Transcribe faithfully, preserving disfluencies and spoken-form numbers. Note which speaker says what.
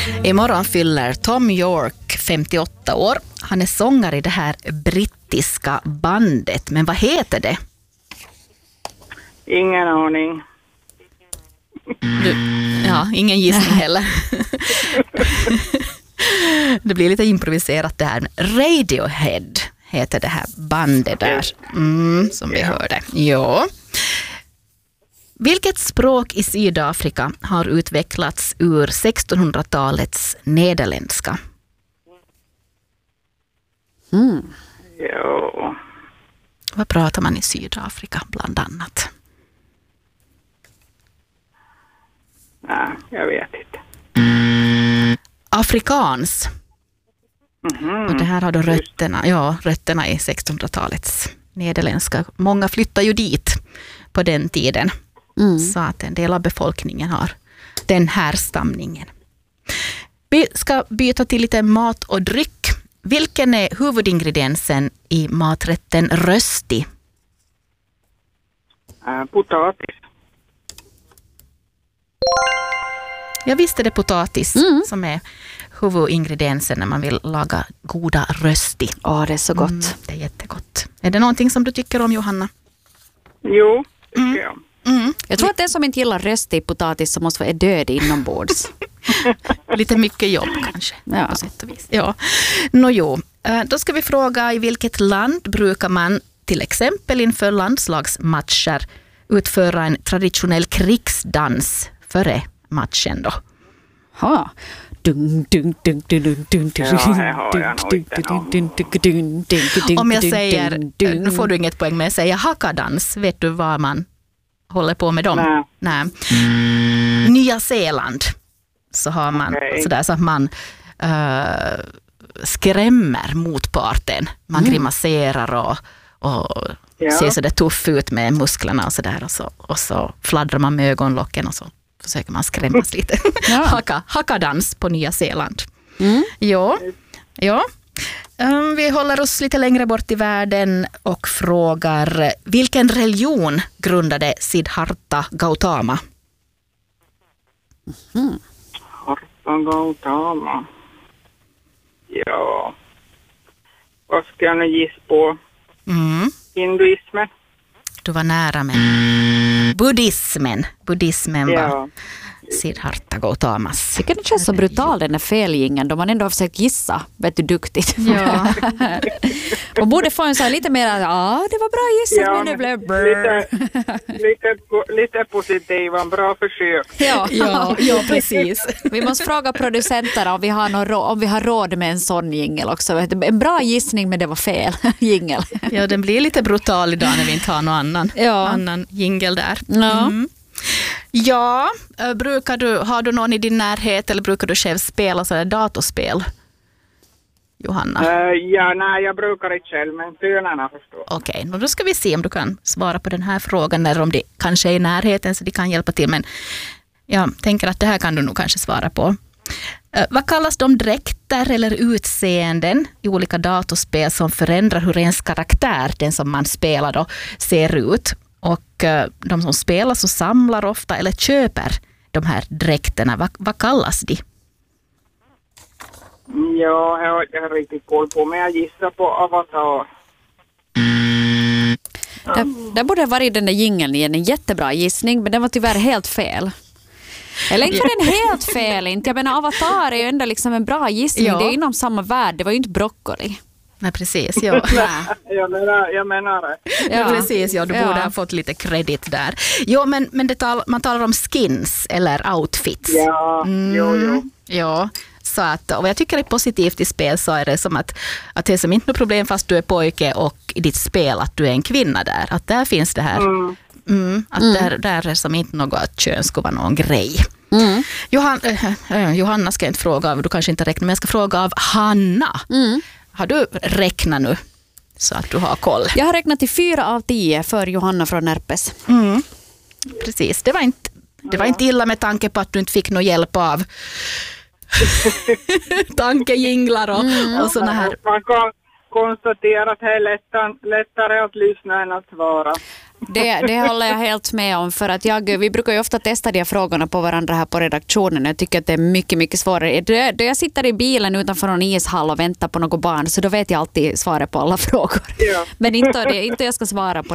Speaker 1: Imorgon fyller Tom York femtioåtta år. Han är sångare i det här brittiska bandet. Men vad heter det?
Speaker 2: Ingen aning.
Speaker 1: Du, ja, ingen gissning heller. Det blir lite improviserat det här. Radiohead heter det här bandet där. Mm, som vi hörde. Ja. Vilket språk i Sydafrika har utvecklats ur sextonhundratalets nederländska?
Speaker 3: Mm.
Speaker 2: Jo.
Speaker 1: Vad pratar man i Sydafrika bland annat?
Speaker 2: Nej, jag vet inte.
Speaker 1: Afrikans.
Speaker 2: Mm-hmm.
Speaker 1: Och det här har då rötterna, ja, rötterna i sextonhundratalets nederländska. Många flyttar ju dit på den tiden. Mm. Så att en del av befolkningen har den här stamningen. Vi ska byta till lite mat och dryck. Vilken är huvudingrediensen i maträtten rösti?
Speaker 2: Äh, potatis.
Speaker 1: Jag visste det potatis mm. som är huvudingrediensen när man vill laga goda rösti.
Speaker 3: Ja, det är så gott. Mm,
Speaker 1: det är jättegott. Är det någonting som du tycker om, Johanna?
Speaker 2: Jo, tycker
Speaker 1: mm.
Speaker 2: jag.
Speaker 1: Mm.
Speaker 3: Jag tror att den som inte gillar röstig potatis som måste vara död inombords.
Speaker 1: Lite mycket jobb kanske.
Speaker 3: Ja.
Speaker 1: På sätt och vis. Ja. Nå jo, då ska vi fråga i vilket land brukar man till exempel inför landslagsmatcher utföra en traditionell krigsdans före matchen då?
Speaker 3: Ha. Dun, dun, dun, dun, dun, dun,
Speaker 2: ja, det har jag nog inte.
Speaker 1: Om jag säger, nu får du inget poäng, men jag säger hakadans, vet du vad man håller på med dem?
Speaker 2: Nej.
Speaker 1: Nej. Mm. Nya Zeeland så har man okay. sådär så att man uh, skrämmer motparten. Man mm. grimaserar och, och ja. ser så där tuff ut med musklerna och sådär och så, och så fladdrar man med ögonlocken och så försöker man skrämmas lite. Ja. Haka, hakadans på Nya Zeeland. Mm. Ja, ja. Um, vi håller oss lite längre bort i världen och frågar vilken religion grundade Siddhartha Gautama?
Speaker 3: Mm.
Speaker 2: Siddhartha Gautama. Ja. Vad ska jag nu gissa på?
Speaker 1: Mm.
Speaker 2: Hinduismen.
Speaker 1: Du var nära med buddhismen. Buddhismen
Speaker 2: ja.
Speaker 1: var Siddhartha Gautamas.
Speaker 3: Jag tycker det känns så brutal den här felgingen då man ändå har försökt gissa. Vet du, duktigt.
Speaker 1: Ja.
Speaker 3: Man borde få en så här lite mer, ja det var bra gissat
Speaker 2: ja,
Speaker 3: men det blev
Speaker 2: lite, lite, lite positiva, bra försök.
Speaker 3: Ja,
Speaker 1: ja, ja, precis.
Speaker 3: Vi måste fråga producenterna om vi har, någon, om vi har råd med en sån jingel också. En bra gissning men det var fel jingel.
Speaker 1: Ja, den blir lite brutal idag när vi inte har någon annan,
Speaker 3: ja.
Speaker 1: annan jingel där.
Speaker 3: Ja.
Speaker 1: Mm. Ja, brukar du, har du någon i din närhet eller brukar du själv spela sådär datorspel? Johanna?
Speaker 2: Uh, ja, nej, jag brukar inte själv, men sönerna förstår.
Speaker 1: Okej, okay, då ska vi se om du kan svara på den här frågan eller om det kanske är i närheten så de kan hjälpa till. Men jag tänker att det här kan du nog kanske svara på. Uh, vad kallas de dräkter eller utseenden i olika datorspel som förändrar hur ens karaktär, den som man spelar då, ser ut? Och de som spelar så samlar ofta eller köper de här dräkterna. Vad, vad kallas de?
Speaker 2: Ja, jag har inte riktigt koll på, men jag gissar på Avatar.
Speaker 3: Mm. Där, där borde ha varit den där jingeln igen. En jättebra gissning, men den var tyvärr helt fel. Eller inte var den helt fel. Inte. Jag menar, Avatar är ju ändå liksom en bra gissning. Ja. Det är inom samma värld. Det var ju inte broccoli.
Speaker 1: Nej, precis. Ja.
Speaker 2: jag, menar, jag menar det.
Speaker 1: Ja. Ja, precis. Ja, du
Speaker 3: ja.
Speaker 1: borde ha fått lite credit där. Jo, men, men det tal, man talar om skins eller outfits.
Speaker 2: Ja, mm, jo, jo.
Speaker 1: Ja, så att, och jag tycker det är positivt i spel så är det som att, att det är som inte något problem fast du är pojke och i ditt spel att du är en kvinna där. Att där finns det här, mm. Mm, att mm. Där, där är det som inte något att kön ska vara någon grej. Mm. Johan, äh, Johanna ska jag inte fråga av, du kanske inte räknar, men jag ska fråga av Hanna. Mm. Har du räknat nu så att du har koll?
Speaker 3: Jag har räknat till fyra av tio för Johanna från Närpes.
Speaker 1: Mm. Precis, det var, inte, det var inte illa med tanke på att du inte fick någon hjälp av tankejinglar och, mm. och såna här.
Speaker 2: Man kan konstatera att det är lättare, lättare att lyssna än att svara.
Speaker 3: Det, det håller jag helt med om, för att jag, vi brukar ju ofta testa de här frågorna på varandra här på redaktionen. Jag tycker att det är mycket, mycket svårare. Då, då jag sitter i bilen utanför någon ishall och väntar på något barn, så då vet jag alltid svaret på alla frågor.
Speaker 2: Ja.
Speaker 3: Men inte, det, inte jag ska svara på